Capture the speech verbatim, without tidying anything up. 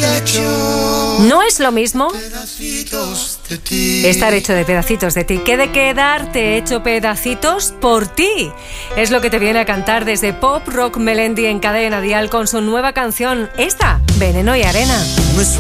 No es lo mismo estar hecho de pedacitos de ti que de quedarte hecho pedacitos por ti. Es lo que te viene a cantar desde Pop Rock Melendi en Cadena Dial con su nueva canción, esta, Veneno y Arena. No es